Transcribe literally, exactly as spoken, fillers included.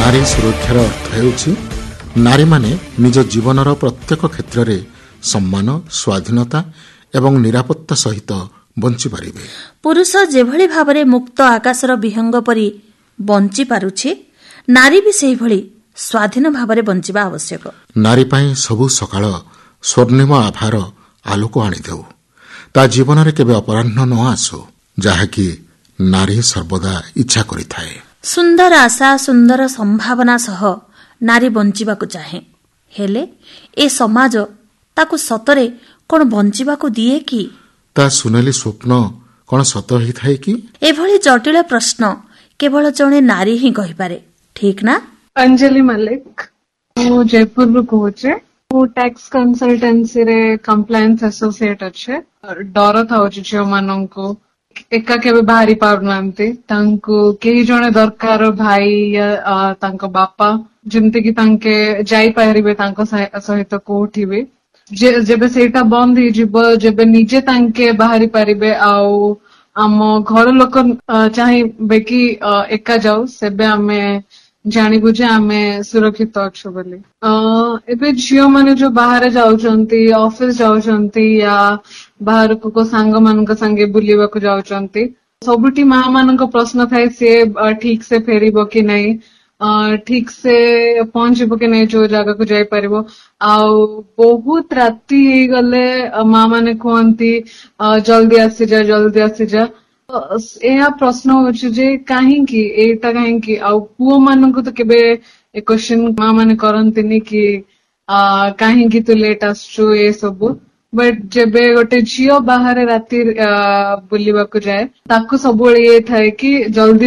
नारी सुरक्षार अर्थ ହେଉଛି ନାରୀମାନେ ନିଜ ଜୀବନର ପ୍ରତ୍ୟେକ କ୍ଷେତ୍ରରେ ସମ୍ମାନ, ସ୍ୱାଧୀନତା ଏବଂ ନିରାପତ୍ତା ସହିତ ବଞ୍ଚିପାରିବେ। ପୁରୁଷ ଯେଭଳି ଭାବରେ ମୁକ୍ତ ଆକାଶର ବିହଙ୍ଗ ପରି ବଞ୍ଚି ପାରୁଛି, ନାରୀ ବି ସେହିଭଳି ସ୍ୱାଧୀନ ଭାବରେ ବଞ୍ଚିବା ଆବଶ୍ୟକ। ନାରୀ ପାଇଁ ସବୁ ସକାଳ ସ୍ୱର୍ଣ୍ଣିମ ଆଭାର ଆଲୋକ ଆଣିଦେଉ। ତା ଜୀବନରେ କେବେ ଅପରାହ୍ନ ନ ଆସୁ, ଯାହାକି ନାରୀ ସର୍ବଦା ଇଚ୍ଛା କରିଥାଏ। ସୁନ୍ଦର ଆଶା, ସୁନ୍ଦର ସମ୍ଭାବନା ସହ ନାରୀ ବଞ୍ଚିବାକୁ ଚାହେଁ। ହେଲେ ଏ ସମାଜ ତାକୁ ସତରେ କ'ଣ ବଞ୍ଚିବାକୁ ଦିଏ କି? ତା ସୁନେଲି ସ୍ୱପ୍ନ କ'ଣ ସତ ହୋଇଥାଏ କି? ଏଭଳି ଜଟିଳ ପ୍ରଶ୍ନ କେବଳ ଜଣେ ନାରୀ ହିଁ କହିପାରେ, ଠିକ୍ ନା? अंजलि मलिक, ମୁଁ ଜୟପୁରରୁ କହୁଛି। ମୁଁ ଟ୍ୟାକ୍ସ କନସଲଟାନ୍ସିରେ କମ୍ପ୍ଲାଏନ୍ସ ଆସୋସିଏଟ ଅଛି। ଡର ଥାଉଛି ଝିଅ ମାନଙ୍କୁ, ଏକା କେବେ ବାହାରି ପାରୁନାହାନ୍ତି। ତାଙ୍କୁ କେହି ଜଣେ ଦରକାର, ଭାଇ ୟା ତାଙ୍କ ବାପା, ଯେମିତି କି ତାଙ୍କେ ଯାଇପାରିବେ ତାଙ୍କ ସହିତ କୋଉଠି ବି। ଯେବେ ସେଇଟା ବନ୍ଦ ହେଇଯିବ, ଯେବେ ନିଜେ ତାଙ୍କେ ବାହାରି ପାରିବେ ଆଉ ଆମ ଘର ଲୋକ ଚାହିଁବେ କି ଏକା ଯାଉ, ସେବେ ଆମେ ଜାଣିବୁ ଯେ ଆମେ ସୁରକ୍ଷିତ ଅଛୁ ବୋଲି। ଏବେ ଝିଅ ମାନେ ଯୋଉ ବାହାରେ ଯାଉଛନ୍ତି, ଅଫିସ ଯାଉଛନ୍ତି ୟା ବାହାରକୁ କୋ ସାଙ୍ଗ ମାନଙ୍କ ସାଙ୍ଗେ ବୁଲିବାକୁ ଯାଉଛନ୍ତି, ସବୁଠି ମା ମାନଙ୍କ ପ୍ରଶ୍ନ ଥାଏ, ସିଏ ଠିକ ସେ ଫେରିବ କି ନାହିଁ, ଠିକ ସେ ପହଞ୍ଚିବ କି ନାହିଁ ଯୋଉ ଜାଗାକୁ ଯାଇପାରିବ। ଆଉ ବହୁତ ରାତି ହେଇଗଲେ ମା ମାନେ କୁହନ୍ତି ଜଲ୍ଦି ଆସିଯା, ଜଲ୍ଦି ଆସିଯା। ଏହା ପ୍ରଶ୍ନ ହଉଛି ଯେ କାହିଁକି, ଏଇଟା କାହିଁକି? ଆଉ ପୁଅ ମାନଙ୍କୁ ତ କେବେ ଏ କ୍ୱେଶ୍ଚନ ମା ମାନେ କରନ୍ତିନି କି କାହିଁକି ତୁ ଲେଟ୍ ଆସୁଛୁ, ଏ ସବୁ। ବଟ୍ ଯେବେ ଗୋଟେ ଝିଅ ବାହାରେ ରାତି ବୁଲିବାକୁ ଯାଏ, ତାକୁ ସବୁବେଳେ ଇଏ ଥାଏ କି ଜଲ୍ଦି